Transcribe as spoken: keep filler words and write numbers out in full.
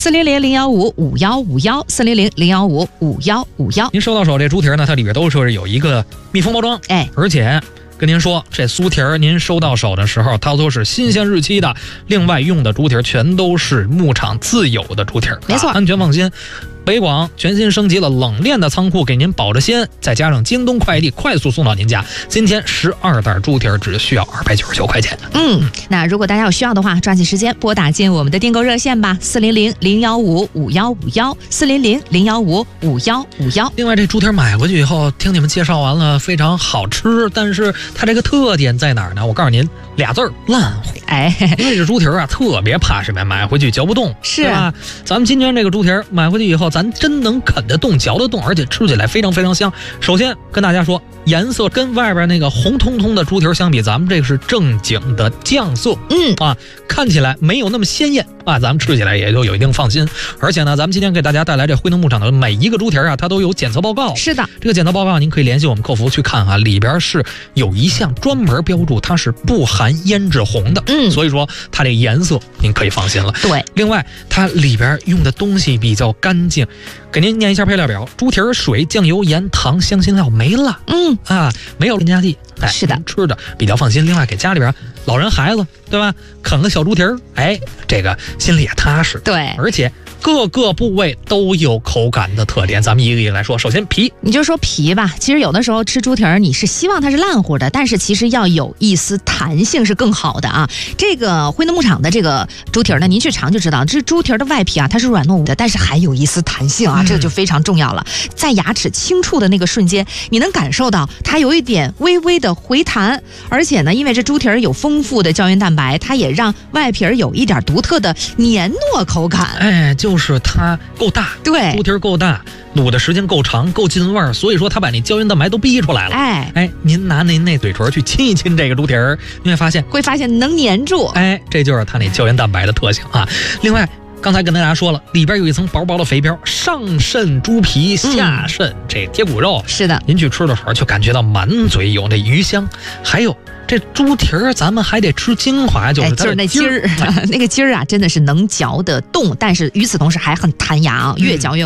四零零零幺五五幺五幺，四零零零幺五五幺五幺。 您收到手这猪蹄儿呢，它里边都是有一个密封包装， 哎， 而且跟您说，这酥蹄儿您收到手的时候，它都是新鲜日期的。另外用的猪蹄儿全都是牧场自有的猪蹄儿， 没错， 啊，安全放心。北广全新升级了冷链的仓库，给您保着鲜，再加上京东快递快速送到您家。今天十二袋猪蹄儿只需要二百九十九块钱。 嗯，那如果大家有需要的话，抓紧时间拨打进我们的订购热线吧，四零零零幺五五幺五幺，四零零零幺五五幺五幺。 另外，这猪蹄儿买回去以后，听你们介绍完了，非常好吃，但是它这个特点在哪儿呢？我告诉您，俩字儿烂乎。 哎， 因为这猪蹄儿啊，特别怕什么？买回去嚼不动， 是吧？咱们今天这个猪蹄儿买回去以后，咱真能啃得动、嚼得动，而且吃起来非常非常香。首先跟大家说，颜色跟外边那个红彤彤的猪蹄儿相比，咱们这个是正经的酱色， 嗯啊，看起来没有那么鲜艳啊，咱们吃起来也就有一定放心。而且呢，咱们今天给大家带来这辉能牧场的每一个猪蹄儿啊，它都有检测报告。 是的， 这个检测报告您可以联系我们客服去看啊，里边是有一项专门标注，它是不含胭脂红的， 嗯， 所以说它这颜色您可以放心了。 对， 另外它里边用的东西比较干净，给您念一下配料表：猪蹄儿、水、酱油、盐、糖、香辛料没了， 嗯啊，没有添加剂，哎， 是的， 吃的比较放心。另外给家里边老人孩子，对吧？啃个小猪蹄儿，哎，这个心里也踏实。 对， 而且各个部位都有口感的特点，咱们一个一个来说。首先皮， 你就说皮吧，其实有的时候吃猪蹄儿，你是希望它是烂乎的，但是其实要有一丝弹性是更好的啊。这个辉能牧场的这个猪蹄儿呢，您去尝就知道，这猪蹄儿的外皮啊，它是软糯的，但是还有一丝弹性啊， 嗯、 这个就非常重要了。在牙齿轻触的那个瞬间，你能感受到它有一点微微的回弹，而且呢，因为这猪蹄儿有丰富的胶原蛋白，它也让外皮儿有一点独特的黏糯口感。 哎，就是它够大， 对， 猪蹄儿够大，卤的时间够长，够进味儿，所以说它把那胶原蛋白都逼出来了。 哎哎，您拿您那嘴唇去亲一亲这个猪蹄儿，你会发现会发现能粘住。 哎，这就是它那胶原蛋白的特性啊。另外，刚才跟大家说了，里边有一层薄薄的肥膘，上渗猪皮，下渗这贴骨肉。 嗯、是的， 您去吃的时候就感觉到满嘴有那鱼香，还有这猪蹄儿，咱们还得吃精华，就是它就是那筋儿， 哎、 那个筋儿啊，真的是能嚼得动，但是与此同时还很弹牙啊，越嚼越。